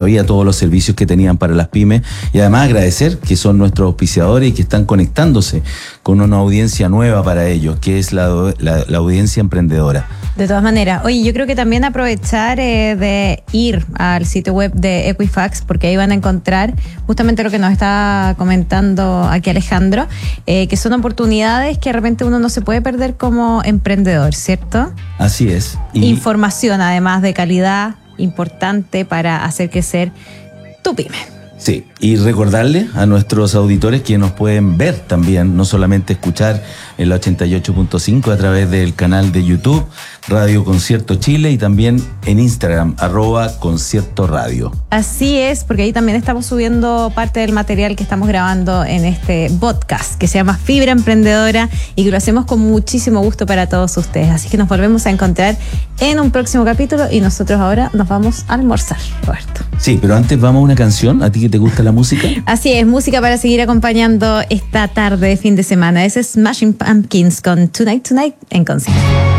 sabía todos los servicios que tenían para las pymes, y además agradecer que son nuestros auspiciadores y que están conectándose con una audiencia nueva para ellos, que es la audiencia emprendedora. De todas maneras, oye, yo creo que también aprovechar de ir al sitio web de Equifax, porque ahí van a encontrar justamente lo que nos está comentando aquí Alejandro, que son oportunidades que de repente uno no se puede perder como emprendedor, ¿cierto? Así es. Información además de calidad importante para hacer crecer tu pyme. Sí, y recordarle a nuestros auditores que nos pueden ver también, no solamente escuchar en la 88.5 a través del canal de YouTube, Radio Concierto Chile, y también en Instagram, @Concierto Radio. Así es, porque ahí también estamos subiendo parte del material que estamos grabando en este podcast, que se llama Fibra Emprendedora, y que lo hacemos con muchísimo gusto para todos ustedes. Así que nos volvemos a encontrar en un próximo capítulo, y nosotros ahora nos vamos a almorzar, Roberto. Sí, pero antes vamos a una canción. ¿A ti que te gusta la música? Así es, música para seguir acompañando esta tarde de fin de semana. Ese es Smashing Pumpkins con Tonight Tonight en concierto.